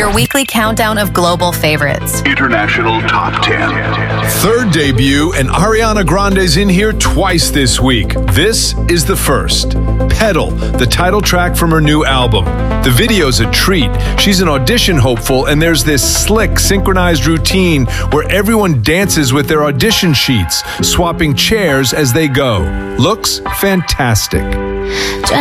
your weekly countdown of global favorites. International Top 10. Third debut, and Ariana Grande's in here twice this week. This is the first. Pedal, the title track from her new album. The video's a treat. She's an audition hopeful, and there's this slick, synchronized routine where everyone dances with their audition sheets, swapping chairs as they go. Looks fantastic.